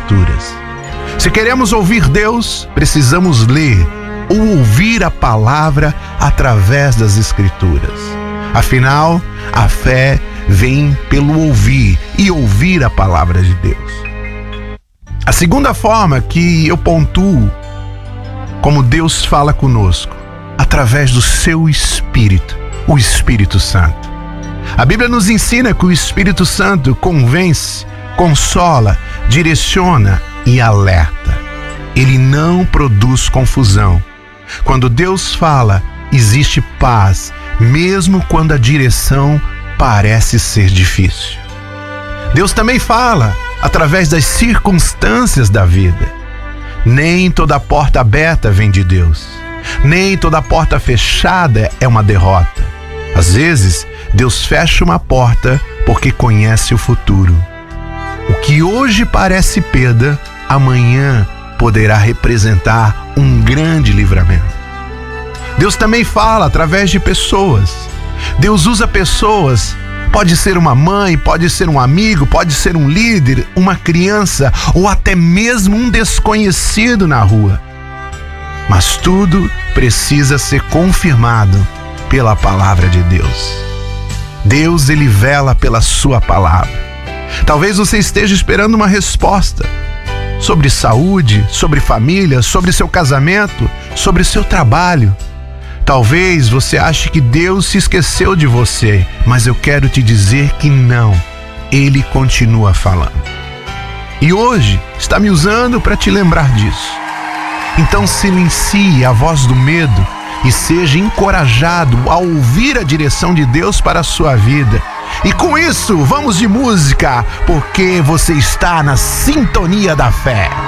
Escrituras. Se queremos ouvir Deus, precisamos ler ou ouvir a palavra através das Escrituras. Afinal, a fé vem pelo ouvir e ouvir a palavra de Deus. A segunda forma que eu pontuo como Deus fala conosco, através do seu Espírito, o Espírito Santo. A Bíblia nos ensina que o Espírito Santo convence, consola, direciona e alerta. Ele não produz confusão. Quando Deus fala, existe paz, mesmo quando a direção parece ser difícil. Deus também fala através das circunstâncias da vida. Nem toda porta aberta vem de Deus. Nem toda porta fechada é uma derrota. Às vezes, Deus fecha uma porta porque conhece o futuro. O que hoje parece perda, amanhã poderá representar um grande livramento. Deus também fala através de pessoas. Deus usa pessoas. Pode ser uma mãe, pode ser um amigo, pode ser um líder, uma criança ou até mesmo um desconhecido na rua. Mas tudo precisa ser confirmado pela palavra de Deus. Deus, ele vela pela sua palavra. Talvez você esteja esperando uma resposta sobre saúde, sobre família, sobre seu casamento, sobre seu trabalho. Talvez você ache que Deus se esqueceu de você, mas eu quero te dizer que não. Ele continua falando. E hoje está me usando para te lembrar disso. Então silencie a voz do medo e seja encorajado a ouvir a direção de Deus para a sua vida. E com isso, vamos de música, porque você está na sintonia da fé.